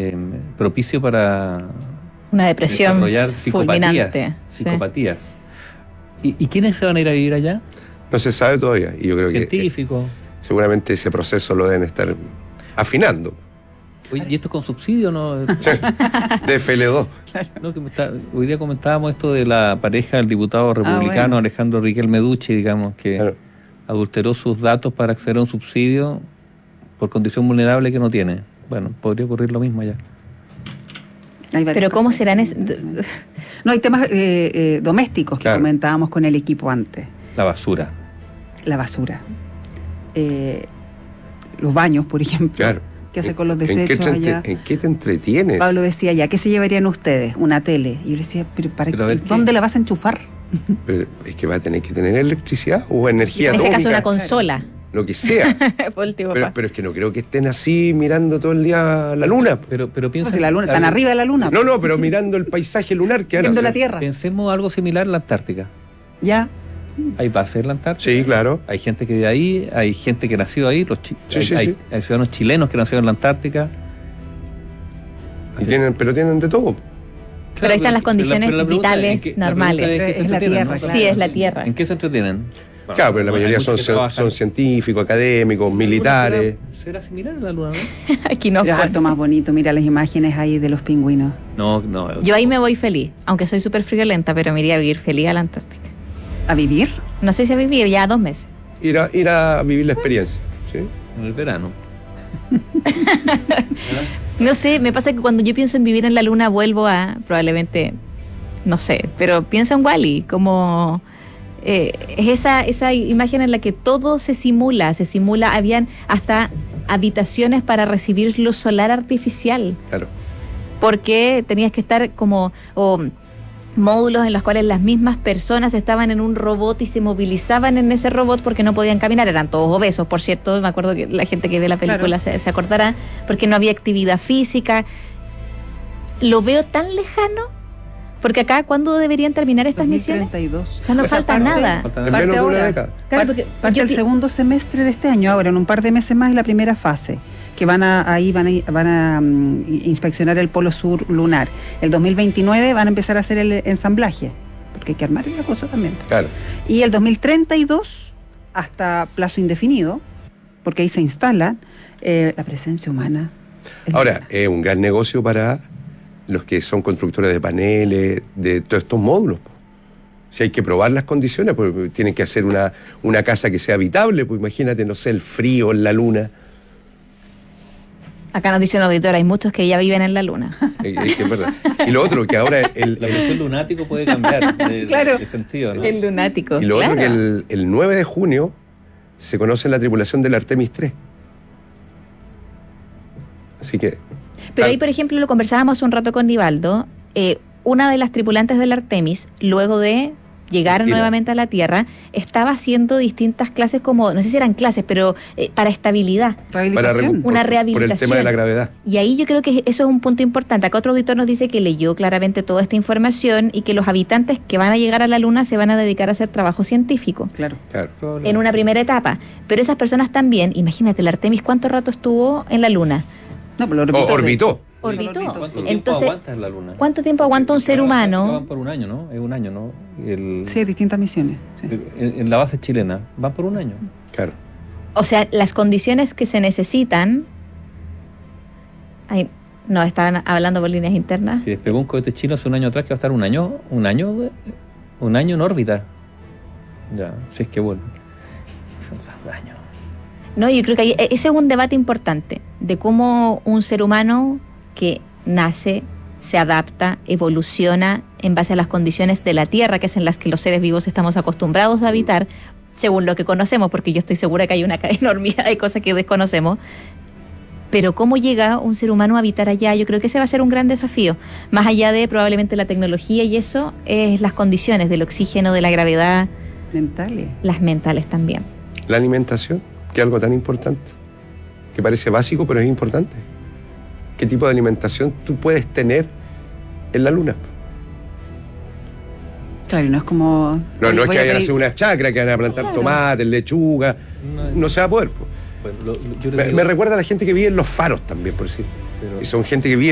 propicio para una depresión desarrollar fulminante. Psicopatías. ¿Y quiénes se van a ir a vivir allá? No se sabe todavía. Y yo creo científicos. Que seguramente ese proceso lo deben estar afinando. Oye, ¿y esto es con subsidio, no? Sí, de FL2. No, hoy día comentábamos esto de la pareja del diputado republicano Alejandro Riquelme Ducci, digamos, que adulteró sus datos para acceder a un subsidio por condición vulnerable que no tiene. Bueno, podría ocurrir lo mismo allá. Pero ¿cómo serán? No, hay temas domésticos que comentábamos con el equipo antes. La basura. Los baños, por ejemplo. Claro. ¿Qué hace con los desechos allá? ¿En qué te entretienes? Pablo decía ya, ¿qué se llevarían ustedes? Una tele. Y yo le decía, ¿dónde la vas a enchufar? Pero es que va a tener que tener electricidad o energía atómica. En ese caso una consola. Claro. Lo que sea. pero es que no creo que estén así mirando todo el día la luna. Pero piensa... No, si la luna, están arriba de la luna. No, pero mirando el paisaje lunar que viendo la Tierra. Pensemos algo similar a la Antártica. Ya. Hay bases en la Antártica. Sí, claro. Hay gente que vive ahí, hay gente que nació ahí, hay ciudadanos chilenos que nacieron en la Antártica. Pero tienen de todo. Pero ahí están las condiciones vitales normales. Es la Tierra. Sí, es la Tierra. ¿En qué se entretienen? Bueno, claro, pero la mayoría son científicos, académicos, militares. ¿Será similar a la Luna, no? Aquí no. Pero es harto más bonito, mira las imágenes ahí de los pingüinos. No. Yo ahí me voy feliz, aunque soy súper friolenta, pero me iría a vivir feliz a la Antártica. ¿A vivir? No sé si a vivir, ya 2 meses. Ir a vivir la experiencia, ¿sí? En el verano. No sé, me pasa que cuando yo pienso en vivir en la Luna vuelvo a, probablemente, no sé, pero pienso en Wall-E, como... es esa imagen en la que todo se simula, habían hasta habitaciones para recibir luz solar artificial. Claro. Porque tenías que estar como... módulos en los cuales las mismas personas estaban en un robot y se movilizaban en ese robot porque no podían caminar, eran todos obesos, por cierto, me acuerdo que la gente que ve la película se acordará, porque no había actividad física. Lo veo tan lejano, porque acá, ¿cuándo deberían terminar estas 2032. misiones? O sea, no falta nada. Parte ahora. Claro, parte el segundo semestre de este año, ahora en un par de meses más es la primera fase, que van a inspeccionar el polo sur lunar. El 2029 van a empezar a hacer el ensamblaje, porque hay que armar la cosa también. Claro. Y el 2032, hasta plazo indefinido, porque ahí se instala la presencia humana. Ahora, es un gran negocio para los que son constructores de paneles, de todos estos módulos. Si hay que probar las condiciones, pues tienen que hacer una casa que sea habitable, pues imagínate, no sé, el frío en la luna. Acá nos dice un auditor, hay muchos que ya viven en la Luna. Es que es verdad. Y lo otro, que ahora... La versión lunático puede cambiar de sentido, ¿no? El lunático, y lo otro, que el 9 de junio se conoce la tripulación del Artemis 3. Así que... Pero ahí, por ejemplo, lo conversábamos hace un rato con Nivaldo, una de las tripulantes del Artemis, luego de llegar nuevamente a la Tierra, estaba haciendo distintas clases como, no sé si eran clases, pero para estabilidad. Una rehabilitación. Por el tema de la gravedad. Y ahí yo creo que eso es un punto importante. Acá otro auditor nos dice que leyó claramente toda esta información y que los habitantes que van a llegar a la Luna se van a dedicar a hacer trabajo científico. Claro. En una primera etapa. Pero esas personas también, imagínate, el Artemis, ¿cuánto rato estuvo en la Luna? No, pero orbitó. Entonces, aguanta en la Luna? ¿Cuánto tiempo aguanta un ser humano? Van por un año, ¿no? Es un año, ¿no? Sí, distintas misiones. Sí. En la base chilena, van por un año. Claro. O sea, las condiciones que se necesitan... No, estaban hablando por líneas internas. Si despegó un cohete chino hace un año atrás, que va a estar un año en órbita. Ya, si es que vuelve. Un año. No, yo creo que ese es un debate importante, de cómo un ser humano que nace, se adapta, evoluciona en base a las condiciones de la Tierra, que es en las que los seres vivos estamos acostumbrados a habitar, según lo que conocemos, porque yo estoy segura que hay una enormidad de cosas que desconocemos. Pero cómo llega un ser humano a habitar allá, yo creo que ese va a ser un gran desafío. Más allá de probablemente la tecnología y eso, es las condiciones del oxígeno, de la gravedad. Mentales. Las mentales también. La alimentación, que es algo tan importante, que parece básico, pero es importante. ¿Qué tipo de alimentación tú puedes tener en la Luna? Claro, no es como... No es que vayan a hacer una chacra, que van a plantar tomates, lechuga. No se va a poder. Bueno, me recuerda a la gente que vive en los faros también, por decir. Y son gente que vive